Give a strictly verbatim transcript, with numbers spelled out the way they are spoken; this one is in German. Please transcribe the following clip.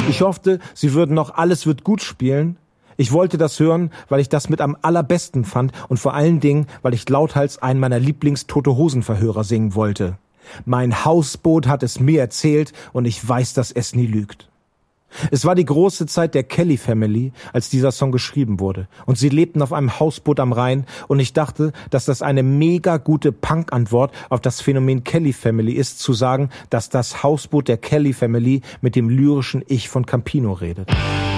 Ich hoffte, sie würden noch Alles wird gut spielen. Ich wollte das hören, weil ich das mit am allerbesten fand und vor allen Dingen, weil ich lauthals einen meiner Lieblings-Tote-Hosen-Verhörer singen wollte. Mein Hausboot hat es mir erzählt und ich weiß, dass es nie lügt. Es war die große Zeit der Kelly Family, als dieser Song geschrieben wurde. Und sie lebten auf einem Hausboot am Rhein und ich dachte, dass das eine mega gute Punk-Antwort auf das Phänomen Kelly Family ist, zu sagen, dass das Hausboot der Kelly Family mit dem lyrischen Ich von Campino redet.